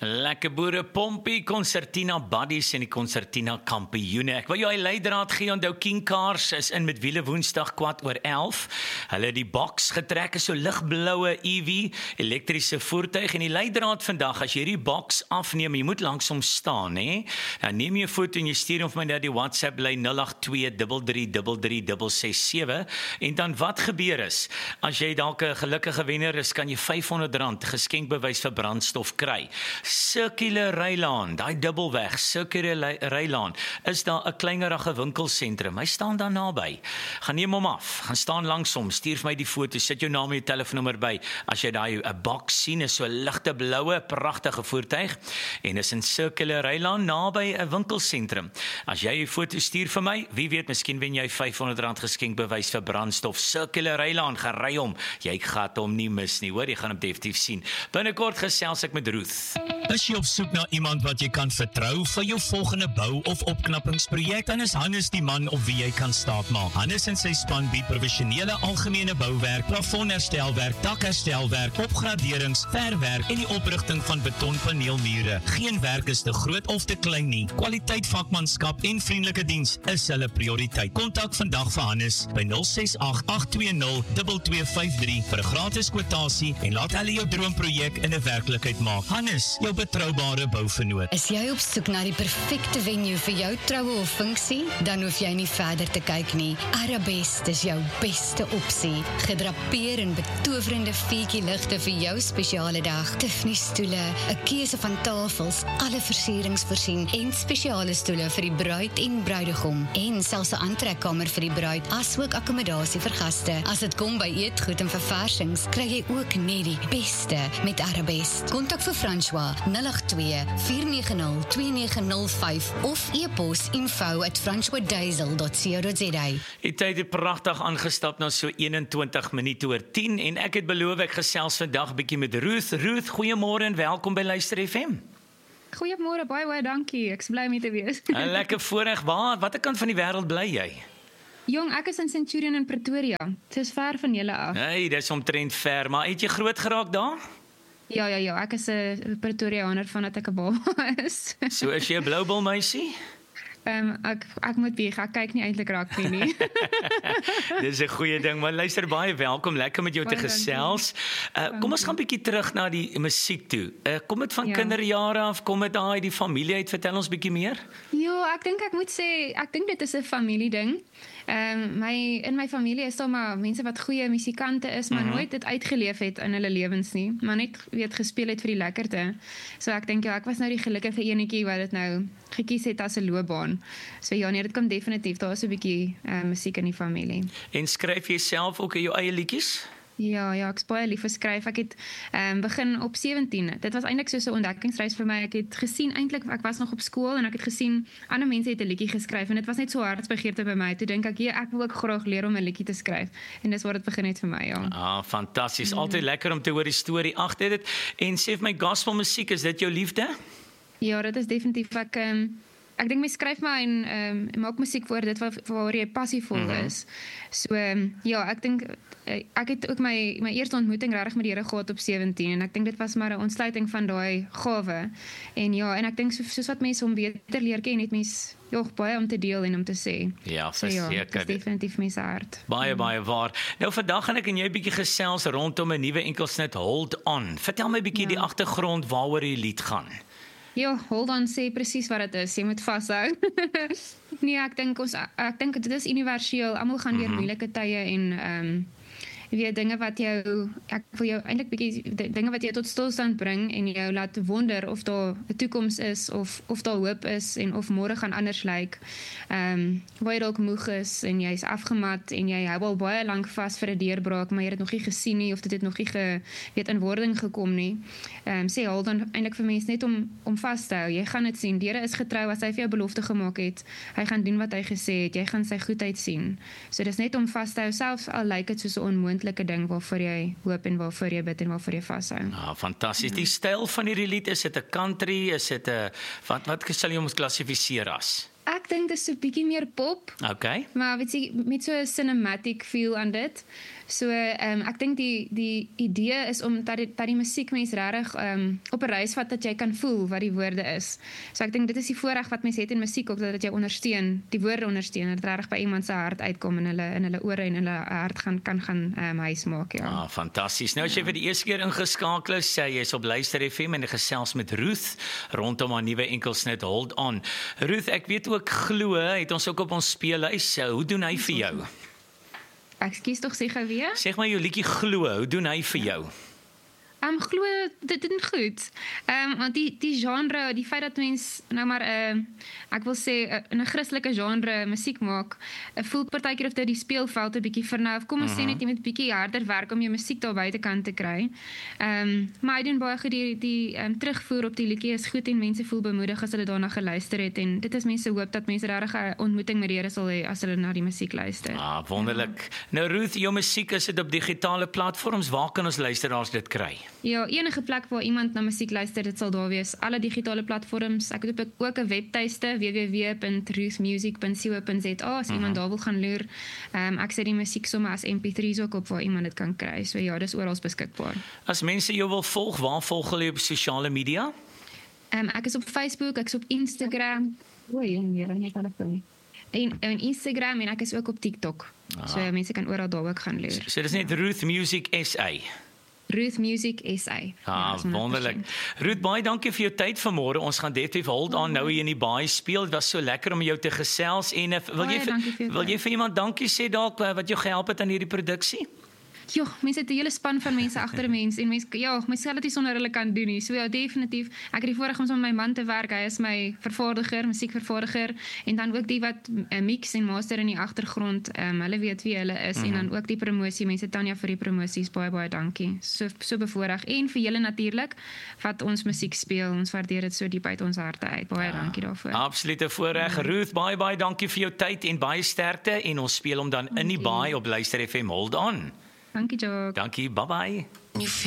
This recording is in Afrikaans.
Lekker boere pompie, Concertina Buddies en die Concertina Kampioene. Ek wil jou 'n leidraad gee, onthou King Cars is in met wiele Woensdag 11:15. Hulle het die boks getrek, is so ligbloue EV, elektriese voertuig en die leidraad vandag, as jy die boks afneem, jy moet langs hom staan, hè? Nou neem jy 'n foto en jy stuur hom vir my na die WhatsApp lyn 082333367 en dan wat gebeur is, as jy dalk 'n gelukkige wenner is, kan jy R500 geskenkbewys vir brandstof kry. Circular Rylaan, daai dubbelweg, Circular Rylaan, is daar 'n kleinerige winkelsentrum. Hy staan daar naby. Gaan neem hom af, gaan staan langs hom, stuur vir my die foto, sit jou naam en jou telefoonnommer by. As jy daai 'n boks sien, is so 'n ligte bloue, pragtige voertuig en is in Circular Rylaan naby 'n winkelsentrum. As jy 'n foto stuur vir my, wie weet, miskien wen jy R500 geskenkbewys vir brandstof. Circular Rylaan, gery hom. Jy gaan hom nie mis nie, hoor, jy gaan hom definitief sien. Binnekort gesels ek met Ruth. Is jy op soek na iemand wat jy kan vertrou vir jou volgende bou- of opknappingsprojek, dan is Hannes die man op wie jy kan staatmaak. Hannes en sy span bied professionele algemene bouwerk, plafonherstelwerk, dakherstelwerk, opgraderings, verwerk en die oprigting van betonpaneelmure. Geen werk is te groot of te klein nie. Kwaliteit vakmanskap en vriendelike diens is hulle prioriteit. Kontak vandag vir Hannes by 068-820-2253 vir 'n gratis kwotasie en laat hulle jou droomprojek in 'n werklikheid maak. Hannes, jou betroubare bouvernoot. Is jy op soek na die perfekte venue vir jou troue of funksie? Dan hoef jy nie verder te kyk nie. Arabest is jou beste opsie. Gedrapeer in betowerende feetjie-ligte vir jou spesiale dag. Tiffany stoele, 'n keuse van tafels, alle versierings voorsien en spesiale stoele vir die bruid en bruidegom en selfs 'n aantrekkamer vir die bruid, asook akkommodasie vir gaste. As dit kom by eetgoed en verversings, kry jy ook net die beste met Arabest. Kontak vir François 082-490-2905 of e-pos info@francoisdiesel.co.za. Die tyd het pragtig aangestap na so 21 minute oor 10 en ek het beloof ek gesels vandag bietjie met Ruth. Ruth, goeiemôre en welkom by Luister FM. Goeiemôre, baie dankie. Ek's bly om hier te wees. 'n Lekker voorreg. Watter kant van die wêreld bly jy? Jong, ek is in Centurion in Pretoria. Dit is ver van julle af. Nee, dis omtrent ver, maar het jy groot geraak daar? Ja, ek is 'n Pretoriaaner vandat ek 'n baba is. So is jy 'n bloubil meisie? Ek moet bieg, ek kyk nie eintlik raak nie. Dis 'n goeie ding, maar luister, baie welkom, lekker met jou te gesels. Kom ons gaan 'n bietjie terug na die musiek toe. Kom dit van kinderjare af, kom dit daai die familie uit, vertel ons bietjie meer? Ja, ek moet sê, ek dink dit is 'n familieding. In my familie is daar maar mense wat goeie musikante is, maar nooit dit uitgeleef het in hulle lewens nie, maar net gespeel het vir die lekkerte. So ek dink ek was nou die gelukkige enetjie wat dit nou gekies het as 'n loopbaan. So ja, nee, dit kom definitief, daar is 'n bietjie musiek in die familie. En skryf jy self ook jou eie liedjies? Ja, ek is baie lief vir skryf. Ek het begin op 17. Dit was eintlik so 'n ontdekkingsreis vir my. Ek het gesien eintlik, ek was nog op skool en ek het gesien ander mense het 'n liedjie geskryf en dit was net so hartsbegeerte by my. Toe dink ek, ek wil ook graag leer om 'n liedjie te skryf. En dis waar dit begin het vir my, ja. Fantasties. Altyd lekker om te hoor die storie agter dit. En sê vir my, gospelmusiek, is dit jou liefde? Ja, dit is definitief. Ek dink mens skryf maar en maak musiek vir dit waar jy passievol is. So ek dink ek het ook my eerste ontmoeting regtig met die Here gehad op 17 en ek dink dit was maar 'n ontsluiting van daai gawe. En ek dink soos wat mense hom beter leer ken, het mens baie om te deel en om te sê. Ja, verseker. Dit is definitief mens hart. Baie waar. Nou vandag gaan ek en jy 'n bietjie gesels rondom 'n nuwe enkelsnit, Hold On. Vertel my 'n bietjie die agtergrond waaroor die lied gaan. Ja, Hold On sê presies wat dit is. Jy moet vashou. Nee, ek dink dit is universeel. Almal gaan deur moeilike tye en dinge wat ek wil jou eintlik bietjie dinge wat jou tot stilstand bring en jou laat wonder of daar 'n toekoms is of daar hoop is en of môre gaan anders lyk. Waar jy dalk moeg is en jy's afgemat en jy hou al baie lank vas vir 'n deurbraak, maar jy het dit nog nie gesien nie of dit het nog nie in wording gekom nie. Sê Hold On eintlik vir mense net om vas te hou. Jy gaan dit sien. Die Here is getrou, as hy vir jou belofte gemaak het. Hy gaan doen wat hy gesê het. Jy gaan sy goedheid sien. So dis net om vas te hou, selfs al lyk dit soos 'n onmoontlike ding waarvoor jy hoop en waarvoor jy bid en waarvoor jy vashou. Fantasties. Die styl van hierdie lied, is dit 'n country, is dit 'n wat sal jy ons klassifiseer as? Ek dink dit is so 'n bietjie meer pop. Okay. Maar weet jy, met so 'n cinematic feel aan dit. So ek dink die idee is om dat die musiek mens regtig op 'n reis vat dat jy kan voel wat die woorde is. So ek dink dit is die voorreg wat mens het in musiek ook, dat jy ondersteun, die woorde ondersteun, dat dit regtig by iemand se hart uitkom en hulle ore en huis kan gaan huis maak, ja. Ah, fantasties. Nou as jy vir die eerste keer ingeskakel is, jy is op Luister FM en ek gesels met Ruth rondom haar nuwe enkelsnit Hold On. Ruth, ek weet ook glo, het ons ook op ons speellys. Hoe doen hy vir jou? Ek kies tog sê gou weer. Zeg maar jou liedjie glo, hoe doen hy vir jou? Glo dit doen goed. Want die genre, die feit dat mens nou maar ek wil sê in 'n Christelike genre musiek maak, voel partykeer of dit die speelveld 'n bietjie vernuf. Kom ons sê net jy moet bietjie harder werk om jou musiek daar buitekant te kry. Maar hy doen baie goed die terugvoer op die liedjie is goed en mense voel bemoedig as hulle daarna geluister het en dit is mense hoop dat mense regtig 'n ontmoeting met die Here sal hê as hulle na die musiek luister. Ah, wonderlik. Nou Ruth, jou musiek is dit op digitale platforms, waar kan ons luisteraars dit kry? Ja, enige plek waar iemand na musiek luister, dit sal daar wees. Alle digitale platforms. Ek het ook 'n webtuiste www.ruthmusic.co.za as iemand daar wil gaan loer. Ek sit die musiek sommer as MP3's ook op waar iemand dit kan kry. So ja, dis oral beskikbaar. As mense jou wil volg, waar volg hulle op sosiale media? Ek is op Facebook, ek is op Instagram. En Instagram en ek is ook op TikTok. So mense kan oral daar ook gaan loer. So dis net Ruth Music SA. Ruth Music SA. Wonderlik. Ruth, baie dankie vir jou tyd vanmôre. Ons gaan definitief Hold On nou hier in die baai speel. Dit was so lekker om jou te gesels en wil jy vir iemand dankie sê dalk wat jou gehelp het aan hierdie produksie? Ja, mense het 'n hele span van mense agter 'n mens en mense sal dit nie sonder hulle kan doen nie. So ja, definitief. Ek het die voorreg om saam met my man te werk. Hy is my vervaardiger, musiekvervaardiger en dan ook die wat mix en master in die agtergrond. Hulle weet wie hulle is en dan ook die promosie. Mense Tanya vir die promosies. Baie dankie. So bevoorreg en vir julle natuurlik wat ons musiek speel. Ons waardeer dit so diep uit ons harte uit. Baie dankie daarvoor. Absolute voorreg. Ruth, baie dankie vir jou tyd en baie sterkte en ons speel hom dan in die baai op Luister FM. Hold On. Dankie, Jock. Dankie, bye-bye.